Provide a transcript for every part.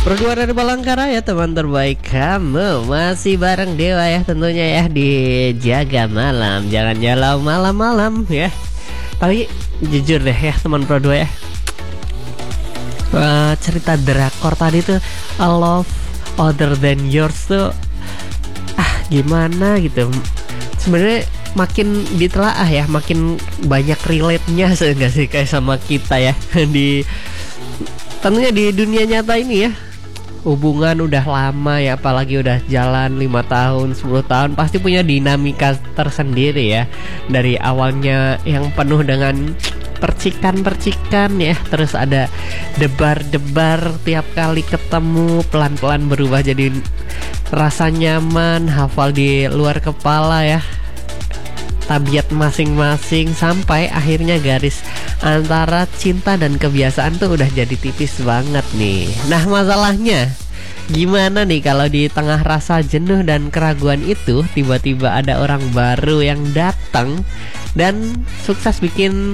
Berdua dari Palangkaraya, teman terbaik kamu. Masih bareng Dewa ya tentunya ya, di Jaga Malam. Jangan jalan malam-malam ya. Tapi jujur deh ya teman berdua ya, cerita drakor tadi tuh I Love Other Than Yours tuh gimana gitu. Sebenarnya makin ditelaah ya, makin banyak relate-nya enggak sih kayak sama kita ya di tentunya di dunia nyata ini ya. Hubungan udah lama ya, apalagi udah jalan 5 tahun, 10 tahun, pasti punya dinamika tersendiri ya. Dari awalnya yang penuh dengan percikan-percikan ya, terus ada debar-debar tiap kali ketemu, pelan-pelan berubah jadi rasa nyaman, hafal di luar kepala ya, tabiat masing-masing, sampai akhirnya garis antara cinta dan kebiasaan tuh udah jadi tipis banget nih. Nah masalahnya gimana nih kalau di tengah rasa jenuh dan keraguan itu tiba-tiba ada orang baru yang datang dan sukses bikin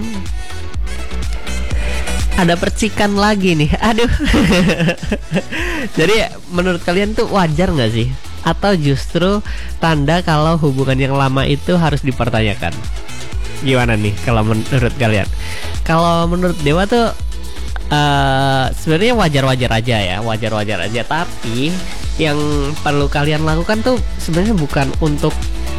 ada percikan lagi nih. Aduh. Jadi menurut kalian tuh wajar gak sih? Atau justru tanda kalau hubungan yang lama itu harus dipertanyakan? Gimana nih kalau menurut kalian? Kalau menurut Dewa tuh sebenarnya wajar-wajar aja ya, wajar-wajar aja. Tapi yang perlu kalian lakukan tuh sebenarnya bukan untuk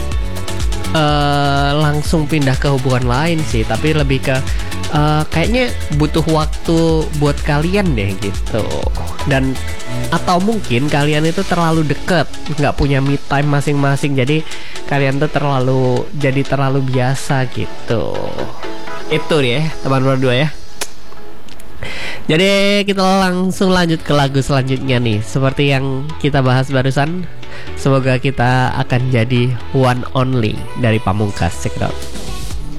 langsung pindah ke hubungan lain sih, tapi lebih ke kayaknya butuh waktu buat kalian deh gitu. Dan atau mungkin kalian itu terlalu deket, nggak punya me time masing-masing, jadi kalian tuh terlalu biasa gitu. Itu deh teman berdua ya. Jadi kita langsung lanjut ke lagu selanjutnya nih. Seperti yang kita bahas barusan, semoga kita akan jadi one only dari Pamungkas. Check it out.